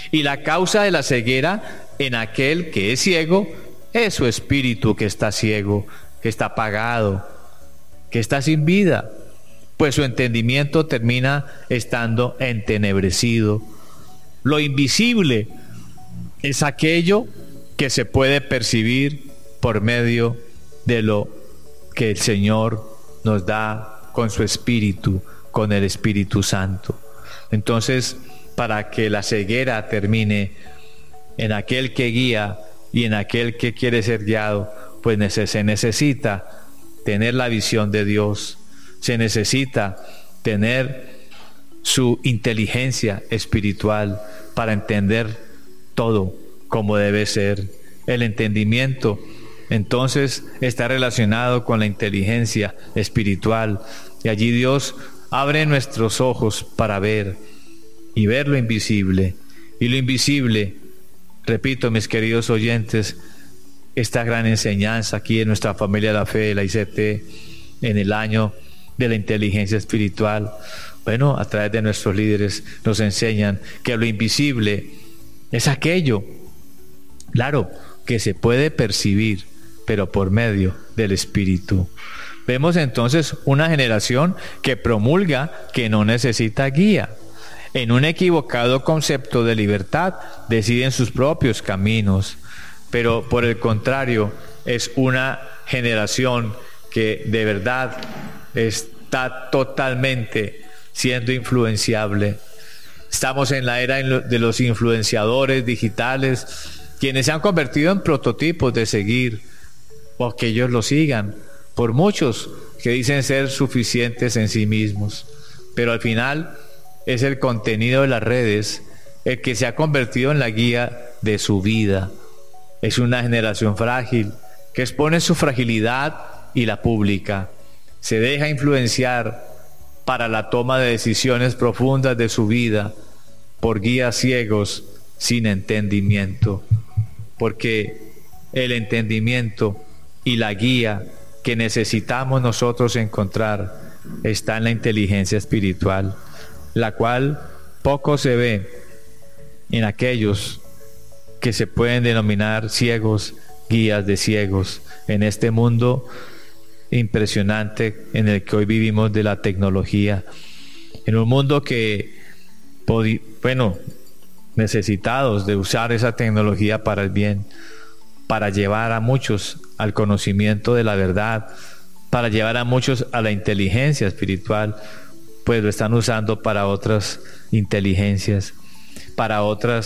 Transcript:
Y la causa de la ceguera en aquel que es ciego es su espíritu que está ciego, que está apagado, que está sin vida, pues su entendimiento termina estando entenebrecido. Lo invisible es aquello que se puede percibir por medio de lo que el Señor nos da con su Espíritu, con el Espíritu Santo. Entonces, para que la ceguera termine en aquel que guía y en aquel que quiere ser guiado, pues se necesita tener la visión de Dios, se necesita tener su inteligencia espiritual para entender todo como debe ser. El entendimiento entonces está relacionado con la inteligencia espiritual, y allí Dios abre nuestros ojos para ver y ver lo invisible. Y lo invisible, repito, mis queridos oyentes, esta gran enseñanza aquí en nuestra familia de la fe, la ICT, en el año de la inteligencia espiritual, bueno, a través de nuestros líderes nos enseñan que lo invisible es aquello, claro, que se puede percibir, pero por medio del Espíritu. Vemos entonces una generación que promulga que no necesita guía. En un equivocado concepto de libertad, deciden sus propios caminos, pero por el contrario, es una generación que de verdad está totalmente siendo influenciable. Estamos en la era de los influenciadores digitales, quienes se han convertido en prototipos de seguir, o que ellos lo sigan, por muchos que dicen ser suficientes en sí mismos, pero al final es el contenido de las redes el que se ha convertido en la guía de su vida. Es una generación frágil que expone su fragilidad y la publica. Se deja influenciar para la toma de decisiones profundas de su vida por guías ciegos sin entendimiento, porque el entendimiento y la guía que necesitamos nosotros encontrar está en la inteligencia espiritual, la cual poco se ve en aquellos que se pueden denominar ciegos, guías de ciegos, en este mundo impresionante en el que hoy vivimos de la tecnología, en un mundo que, necesitados de usar esa tecnología para el bien, para llevar a muchos al conocimiento de la verdad, para llevar a muchos a la inteligencia espiritual, pues lo están usando para otras inteligencias, para otras